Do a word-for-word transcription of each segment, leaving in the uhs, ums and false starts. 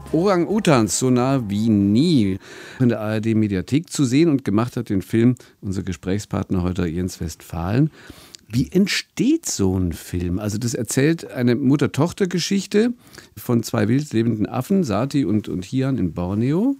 Orang-Utans, so nah wie nie, in der A R D-Mediathek zu sehen, und gemacht hat den Film unser Gesprächspartner heute, Jens Westphalen. Wie entsteht so ein Film? Also das erzählt eine Mutter-Tochter-Geschichte von zwei wild lebenden Affen, Sati und, und Hian in Borneo.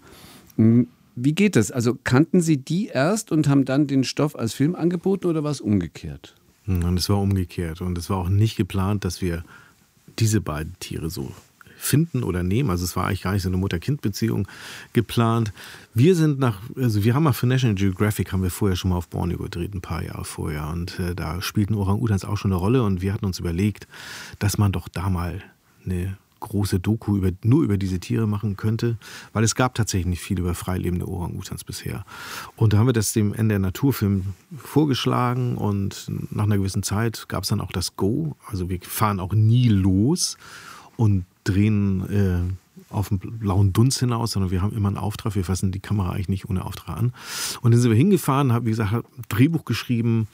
Wie geht das? Also kannten Sie die erst und haben dann den Stoff als Film angeboten, oder war es umgekehrt? Nein, es war umgekehrt, und es war auch nicht geplant, dass wir diese beiden Tiere so finden oder nehmen. Also es war eigentlich gar nicht so eine Mutter-Kind-Beziehung geplant. Wir sind nach, also wir haben mal für National Geographic, haben wir vorher schon mal auf Borneo gedreht, ein paar Jahre vorher, und äh, da spielten Orang-Utans auch schon eine Rolle, und wir hatten uns überlegt, dass man doch da mal eine große Doku über, nur über diese Tiere machen könnte, weil es gab tatsächlich nicht viel über freilebende Orang-Utans bisher. Und da haben wir das dem N D R Naturfilm vorgeschlagen, und nach einer gewissen Zeit gab es dann auch das Go. Also wir fahren auch nie los und drehen äh, auf den blauen Dunst hinaus, sondern wir haben immer einen Auftrag. Wir fassen die Kamera eigentlich nicht ohne Auftrag an. Und dann sind wir hingefahren, haben, wie gesagt, ein Drehbuch geschrieben,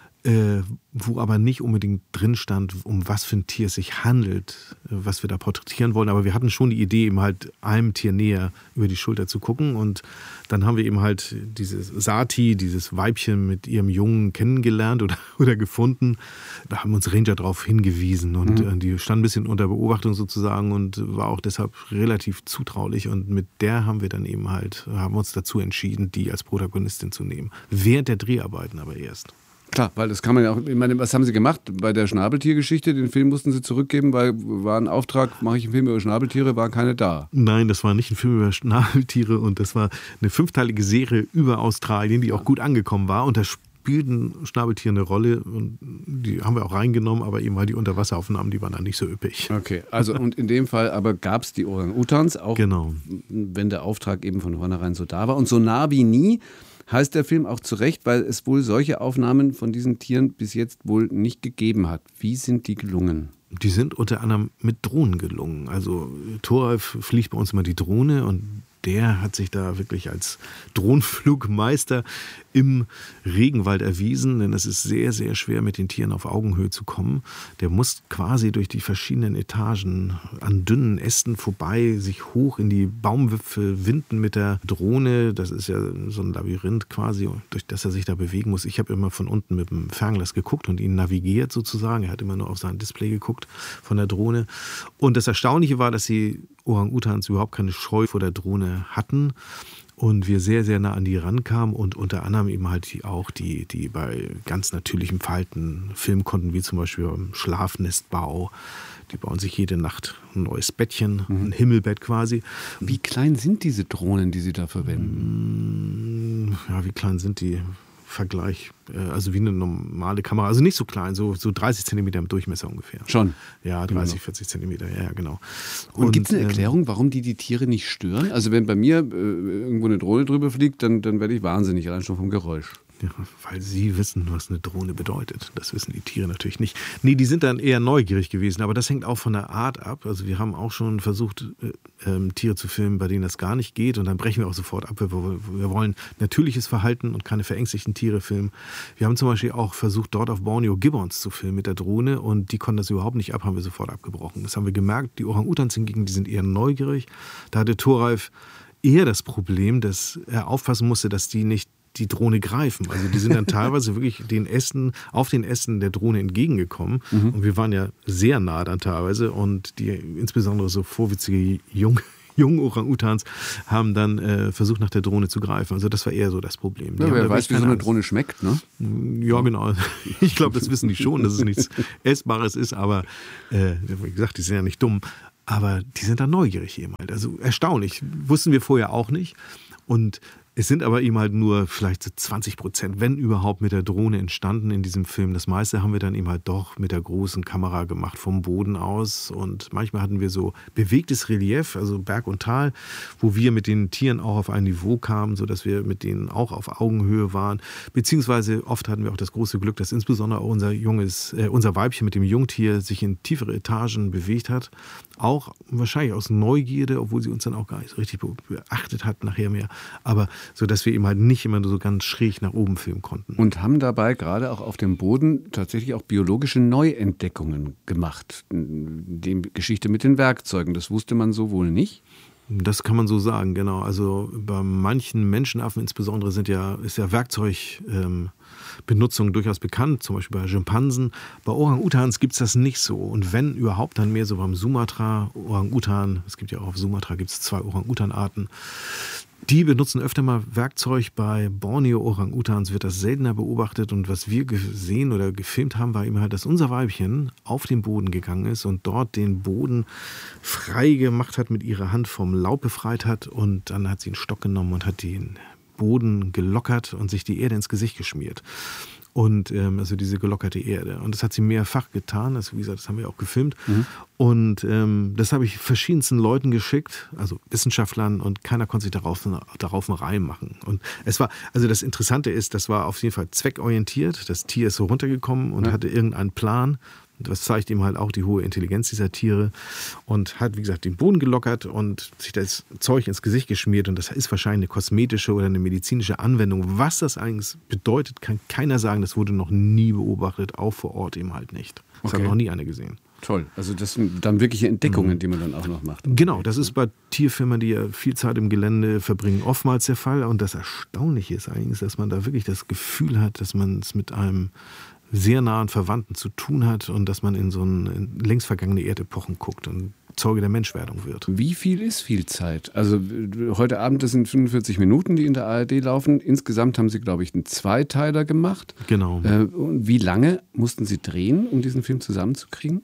äh, wo aber nicht unbedingt drin stand, um was für ein Tier es sich handelt, äh, was wir da porträtieren wollen. Aber wir hatten schon die Idee, eben halt einem Tier näher über die Schulter zu gucken. Und dann haben wir eben halt dieses Sati, dieses Weibchen mit ihrem Jungen kennengelernt oder, oder gefunden. Da haben uns Ranger darauf hingewiesen, und mhm. äh, die stand ein bisschen unter Beobachtung sozusagen und war auch deshalb relativ zutraulich. Und mit der haben wir dann eben halt, haben uns dazu entschieden, die als Protagonistin zu nehmen. Während der Dreharbeiten aber erst. Klar, weil das kann man ja auch, ich meine, was haben Sie gemacht bei der Schnabeltiergeschichte? Den Film mussten Sie zurückgeben, weil war ein Auftrag, mache ich einen Film über Schnabeltiere, war keine da. Nein, das war nicht ein Film über Schnabeltiere, und das war eine fünfteilige Serie über Australien, die auch gut angekommen war, und da spielten Schnabeltiere eine Rolle, und die haben wir auch reingenommen, aber eben mal die Unterwasseraufnahmen, die waren dann nicht so üppig. Okay, also und in dem Fall aber gab es die Orang-Utans, auch genau. Wenn der Auftrag eben von vornherein so da war, und so nah wie nie heißt der Film auch zu Recht, weil es wohl solche Aufnahmen von diesen Tieren bis jetzt wohl nicht gegeben hat. Wie sind die gelungen? Die sind unter anderem mit Drohnen gelungen. Also Thoralf fliegt bei uns immer die Drohne, und der hat sich da wirklich als Drohnenflugmeister im Regenwald erwiesen, denn es ist sehr, sehr schwer, mit den Tieren auf Augenhöhe zu kommen. Der muss quasi durch die verschiedenen Etagen an dünnen Ästen vorbei, sich hoch in die Baumwipfel winden mit der Drohne. Das ist ja so ein Labyrinth quasi, durch das er sich da bewegen muss. Ich habe immer von unten mit dem Fernglas geguckt und ihn navigiert sozusagen. Er hat immer nur auf sein Display geguckt von der Drohne. Und das Erstaunliche war, dass die Orang-Utans überhaupt keine Scheu vor der Drohne hatten und wir sehr, sehr nah an die rankamen, und unter anderem eben halt die auch, die, die bei ganz natürlichem Verhalten filmen konnten, wie zum Beispiel beim Schlafnestbau. Die bauen sich jede Nacht ein neues Bettchen, mhm. ein Himmelbett quasi. Wie klein sind diese Drohnen, die Sie da verwenden? Ja, wie klein sind die? Vergleich, also wie eine normale Kamera, also nicht so klein, so, so dreißig Zentimeter im Durchmesser ungefähr. Schon? Ja, dreißig, vierzig Zentimeter, ja, genau. Und, und gibt es eine Erklärung, warum die die Tiere nicht stören? Also wenn bei mir äh, irgendwo eine Drohne drüber fliegt, dann, dann werde ich wahnsinnig, allein schon vom Geräusch. Ja, weil sie wissen, was eine Drohne bedeutet. Das wissen die Tiere natürlich nicht. Nee, die sind dann eher neugierig gewesen, aber das hängt auch von der Art ab. Also wir haben auch schon versucht, äh, äh, Tiere zu filmen, bei denen das gar nicht geht, und dann brechen wir auch sofort ab. Wir, wir wollen natürliches Verhalten und keine verängstigten Tiere filmen. Wir haben zum Beispiel auch versucht, dort auf Borneo Gibbons zu filmen mit der Drohne, und die konnten das überhaupt nicht ab, haben wir sofort abgebrochen. Das haben wir gemerkt. Die Orang-Utans hingegen, die sind eher neugierig. Da hatte Thoralf eher das Problem, dass er aufpassen musste, dass die nicht die Drohne greifen. Also die sind dann teilweise wirklich den Ästen, auf den Ästen der Drohne entgegengekommen. Mhm. Und wir waren ja sehr nah dann teilweise, und die insbesondere so vorwitzige Jung, jungen Orang-Utans haben dann äh, versucht, nach der Drohne zu greifen. Also das war eher so das Problem. Ja, wer weiß, wie so eine Angst. Drohne schmeckt, ne? Ja, genau. Ich glaube, das wissen die schon, dass es nichts Essbares ist, aber äh, wie gesagt, die sind ja nicht dumm. Aber die sind dann neugierig eben halt. Also erstaunlich. Wussten wir vorher auch nicht. Und es sind aber eben halt nur vielleicht so zwanzig Prozent, wenn überhaupt, mit der Drohne entstanden in diesem Film. Das meiste haben wir dann eben halt doch mit der großen Kamera gemacht, vom Boden aus. Und manchmal hatten wir so bewegtes Relief, also Berg und Tal, wo wir mit den Tieren auch auf ein Niveau kamen, sodass wir mit denen auch auf Augenhöhe waren. Beziehungsweise oft hatten wir auch das große Glück, dass insbesondere auch unser junges, äh, unser Weibchen mit dem Jungtier sich in tiefere Etagen bewegt hat. Auch wahrscheinlich aus Neugierde, obwohl sie uns dann auch gar nicht so richtig beachtet hat nachher mehr. Aber so, dass wir eben halt nicht immer so ganz schräg nach oben filmen konnten. Und haben dabei gerade auch auf dem Boden tatsächlich auch biologische Neuentdeckungen gemacht. Die Geschichte mit den Werkzeugen, das wusste man so wohl nicht. Das kann man so sagen, genau. Also bei manchen Menschenaffen insbesondere sind ja, ist ja Werkzeugbenutzung ähm, durchaus bekannt, zum Beispiel bei Schimpansen. Bei Orang-Utans gibt es das nicht so. Und wenn überhaupt, dann mehr so beim Sumatra, Orang-Utan. Es gibt ja auch auf Sumatra gibt es zwei Orang-Utan-Arten. Die benutzen öfter mal Werkzeug. Bei Borneo-Orang-Utans wird das seltener beobachtet. Und was wir gesehen oder gefilmt haben, war eben halt, dass unser Weibchen auf den Boden gegangen ist und dort den Boden frei gemacht hat, mit ihrer Hand vom Laub befreit hat. Und dann hat sie einen Stock genommen und hat den Boden gelockert und sich die Erde ins Gesicht geschmiert. Und ähm, also diese gelockerte Erde. Und das hat sie mehrfach getan. Also wie gesagt, das haben wir auch gefilmt. Mhm. Und ähm, das habe ich verschiedensten Leuten geschickt, also Wissenschaftlern, und keiner konnte sich darauf, darauf einen Reim machen. Und es war, also das Interessante ist, das war auf jeden Fall zweckorientiert. Das Tier ist so runtergekommen und ja. hatte irgendeinen Plan. Das zeigt ihm halt auch die hohe Intelligenz dieser Tiere und hat, wie gesagt, den Boden gelockert und sich das Zeug ins Gesicht geschmiert. Und das ist wahrscheinlich eine kosmetische oder eine medizinische Anwendung. Was das eigentlich bedeutet, kann keiner sagen. Das wurde noch nie beobachtet, auch vor Ort eben halt nicht. Das okay. hat noch nie einer gesehen. Toll, also das sind dann wirkliche Entdeckungen, mhm. die man dann auch noch macht. Genau, das ist bei Tierfilmern, die ja viel Zeit im Gelände verbringen, oftmals der Fall. Und das Erstaunliche ist eigentlich, dass man da wirklich das Gefühl hat, dass man es mit einem sehr nahen Verwandten zu tun hat und dass man in so eine längst vergangene Erdepochen guckt und Zeuge der Menschwerdung wird. Wie viel ist viel Zeit? Also heute Abend, das sind fünfundvierzig Minuten, die in der A R D laufen. Insgesamt haben Sie, glaube ich, einen Zweiteiler gemacht. Genau. Äh, und wie lange mussten Sie drehen, um diesen Film zusammenzukriegen?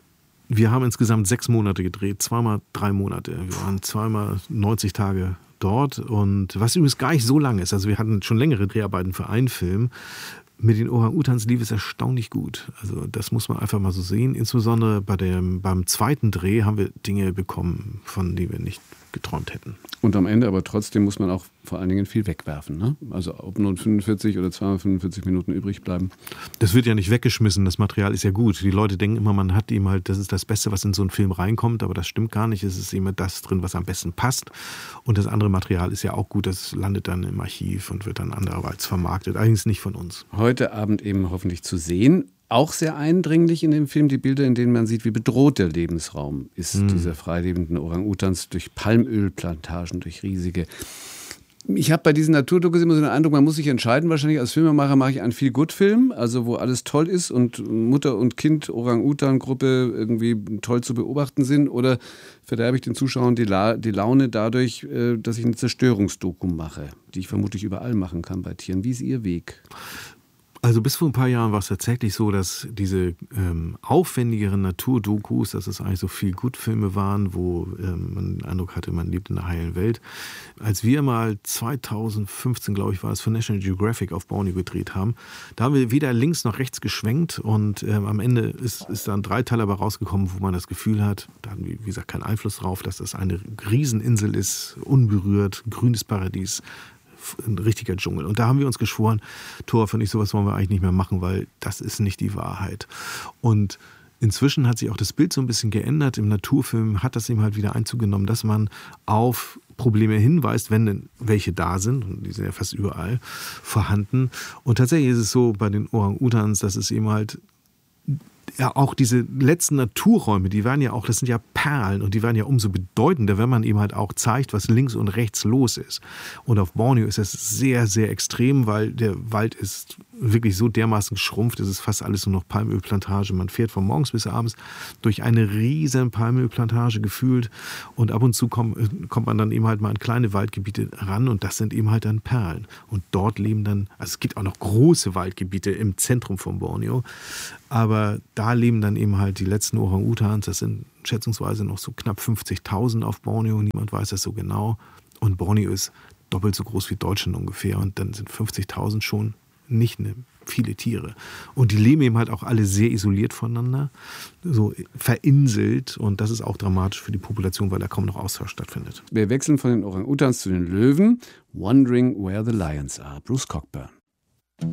Wir haben insgesamt sechs Monate gedreht, zweimal drei Monate. Wir waren zweimal neunzig Tage dort. Und was übrigens gar nicht so lang ist, also wir hatten schon längere Dreharbeiten für einen Film. Mit den Orang-Utans lief es erstaunlich gut. Also das muss man einfach mal so sehen. Insbesondere bei dem, beim zweiten Dreh haben wir Dinge bekommen, von denen wir nicht geträumt hätten. Und am Ende aber trotzdem muss man auch vor allen Dingen viel wegwerfen, ne? Also ob nun fünfundvierzig oder zweihundertfünfundvierzig Minuten übrig bleiben. Das wird ja nicht weggeschmissen, das Material ist ja gut. Die Leute denken immer, man hat ihm halt, das ist das Beste, was in so einen Film reinkommt, aber das stimmt gar nicht. Es ist immer das drin, was am besten passt. Und das andere Material ist ja auch gut, das landet dann im Archiv und wird dann andererseits vermarktet. Allerdings nicht von uns. Heute Abend eben hoffentlich zu sehen. Auch sehr eindringlich in dem Film die Bilder, in denen man sieht, wie bedroht der Lebensraum ist, mhm. dieser freilebenden Orang-Utans durch Palmölplantagen, durch riesige. Ich habe bei diesen Naturdokus immer so den Eindruck, man muss sich entscheiden, wahrscheinlich als Filmemacher mache ich einen Feel-Good-Film, also wo alles toll ist und Mutter und Kind, Orang-Utan-Gruppe irgendwie toll zu beobachten sind, oder verderbe ich den Zuschauern die, La- die Laune dadurch, dass ich eine Zerstörungsdoku mache, die ich vermutlich überall machen kann bei Tieren. Wie ist Ihr Weg? Also bis vor ein paar Jahren war es tatsächlich so, dass diese ähm, aufwendigeren Naturdokus, dass es eigentlich so viel Gutfilme waren, wo ähm, man den Eindruck hatte, man lebt in einer heilen Welt. Als wir mal zweitausendfünfzehn, glaube ich, war es, für National Geographic auf Borneo gedreht haben, da haben wir weder links noch rechts geschwenkt und ähm, am Ende ist, ist da ein Dreiteiler bei rausgekommen, wo man das Gefühl hat, da hatten wir, wie gesagt, keinen Einfluss drauf, dass das eine Rieseninsel ist, unberührt, grünes Paradies, ein richtiger Dschungel. Und da haben wir uns geschworen, Thor, finde ich, sowas wollen wir eigentlich nicht mehr machen, weil das ist nicht die Wahrheit. Und inzwischen hat sich auch das Bild so ein bisschen geändert. Im Naturfilm hat das eben halt wieder Einzug genommen, dass man auf Probleme hinweist, wenn denn welche da sind, und die sind ja fast überall vorhanden. Und tatsächlich ist es so bei den Orang-Utans, dass es eben halt ja auch diese letzten Naturräume, die waren ja auch, das sind ja Perlen und die waren ja umso bedeutender, wenn man eben halt auch zeigt, was links und rechts los ist. Und auf Borneo ist das sehr, sehr extrem, weil der Wald ist wirklich so dermaßen geschrumpft, es ist fast alles nur noch Palmölplantage. Man fährt von morgens bis abends durch eine riesen Palmölplantage gefühlt und ab und zu kommt, kommt man dann eben halt mal in kleine Waldgebiete ran und das sind eben halt dann Perlen. Und dort leben dann, also es gibt auch noch große Waldgebiete im Zentrum von Borneo, aber da leben dann eben halt die letzten Orang-Utans, das sind schätzungsweise noch so knapp fünfzigtausend auf Borneo, niemand weiß das so genau. Und Borneo ist doppelt so groß wie Deutschland ungefähr und dann sind fünfzigtausend schon nicht eine, viele Tiere. Und die leben eben halt auch alle sehr isoliert voneinander, so verinselt, und das ist auch dramatisch für die Population, weil da kaum noch Austausch stattfindet. Wir wechseln von den Orang-Utans zu den Löwen. Wondering where the lions are. Bruce Cockburn.